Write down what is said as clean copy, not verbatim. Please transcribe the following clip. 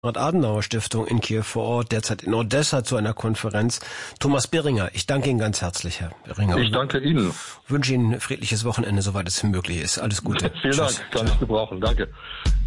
Konrad-Adenauer-Stiftung in Kiew vor Ort, derzeit in Odessa zu einer Konferenz. Thomas Behringer, ich danke Ihnen ganz herzlich, Herr Behringer. Ich danke Ihnen. Wünsche Ihnen ein friedliches Wochenende, soweit es möglich ist. Alles Gute. Vielen Dank, kann ich gebrauchen. Danke.